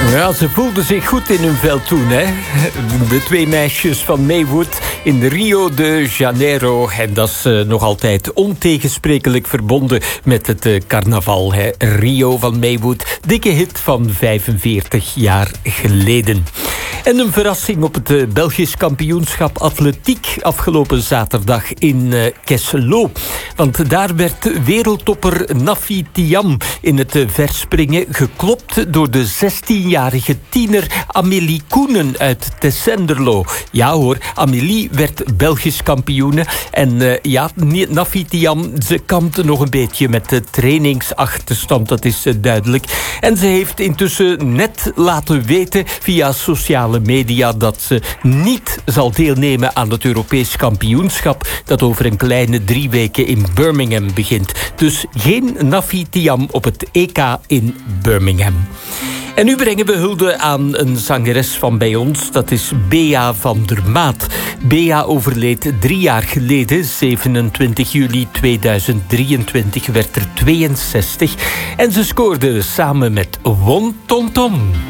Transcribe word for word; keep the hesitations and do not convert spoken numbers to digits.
Ja, ze voelden zich goed in hun vel toen, hè. De twee meisjes van Maywood in Rio de Janeiro. En dat is uh, nog altijd ontegensprekelijk verbonden met het uh, carnaval, hè. Rio van Maywood, dikke hit van vijfenveertig jaar geleden. En een verrassing op het uh, Belgisch kampioenschap atletiek afgelopen zaterdag in uh, Kesselo. Want daar werd wereldtopper Nafi Thiam in het uh, verspringen geklopt door de zestienjarige tiener Amélie Koenen uit Tessenderlo. Ja hoor, Amélie werd Belgisch kampioene. En uh, ja, Nafi Thiam, ze kampt nog een beetje met de trainingsachterstand, dat is uh, duidelijk. En ze heeft intussen net laten weten via sociale media dat ze niet zal deelnemen aan het Europees kampioenschap dat over een kleine drie weken in Birmingham begint. Dus geen Nafi Thiam op het E K in Birmingham. En nu brengen we hulde aan een zangeres van bij ons. Dat is Bea van der Maat. Bea overleed drie jaar geleden. zevenentwintig juli tweeduizend drieëntwintig werd er tweeënzestig. En ze scoorde samen met Won Ton Ton.